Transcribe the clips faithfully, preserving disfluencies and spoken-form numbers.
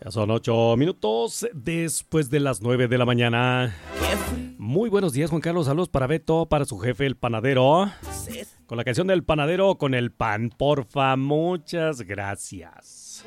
Ya son ocho minutos después de las nueve de la mañana. Muy buenos días, Juan Carlos. Saludos para Beto, para su jefe, el panadero. Con la canción del panadero con el pan, porfa. Muchas gracias.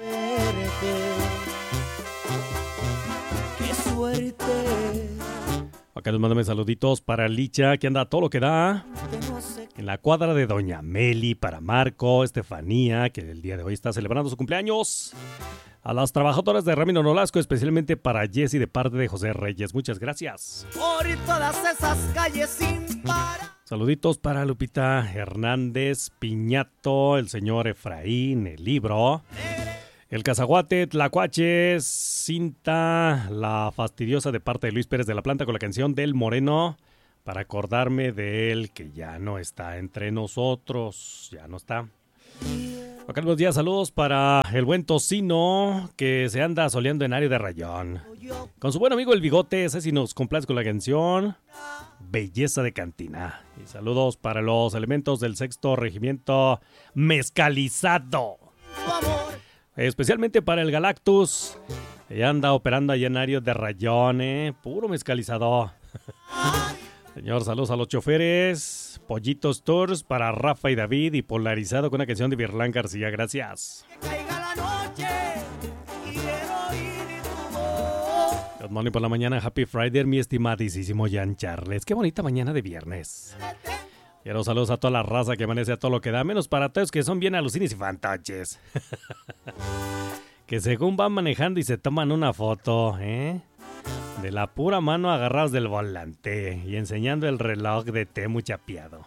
¡Qué suerte! Acá les mándame saluditos para Licha, que anda a todo lo que da. En la cuadra de Doña Meli, para Marco, Estefanía, que el día de hoy está celebrando su cumpleaños. A las trabajadoras de Ramiro Nolasco, especialmente para Jessy de parte de José Reyes. Muchas gracias. Por todas esas calles sin parar. Saluditos para Lupita Hernández, Piñato, el señor Efraín, el libro, el Cazaguate, Tlacuaches, Cinta, la fastidiosa de parte de Luis Pérez de la Planta con la canción del Moreno, para acordarme de él que ya no está entre nosotros, ya no está. Acá buenos días, saludos para el buen Tocino, que se anda soleando en área de Rayón. Con su buen amigo el Bigote, ese sí nos complace con la canción Belleza de Cantina. Y saludos para los elementos del sexto regimiento mezcalizado. Especialmente para el Galactus, que anda operando allá en área de Rayón, eh, puro mezcalizado. Señor, saludos a los choferes, Pollitos Tours para Rafa y David y Polarizado con una canción de Virlán García. Gracias. Good morning por la mañana, Happy Friday, mi estimadísimo Jan Charles. Qué bonita mañana de viernes. Quiero saludos a toda la raza que amanece a todo lo que da, menos para todos que son bien alucines y fantoches. Que según van manejando y se toman una foto, ¿eh? De la pura mano agarrados del volante y enseñando el reloj de Temu chapeado.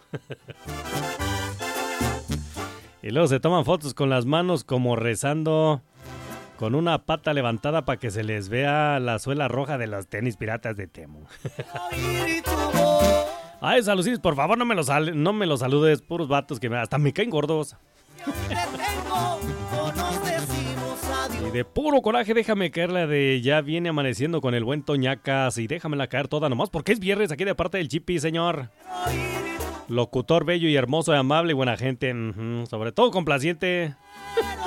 Y luego se toman fotos con las manos como rezando, con una pata levantada para que se les vea la suela roja de los tenis piratas de Temu. Ay, saludos, por favor no me los, no me los saludes, puros vatos que me, hasta me caen gordos. Y de puro coraje déjame caer la de ya viene amaneciendo con el buen Toñacas y déjamela caer toda nomás porque es viernes aquí de parte del Chipi, señor. Locutor bello y hermoso y amable y buena gente, uh-huh, sobre todo complaciente.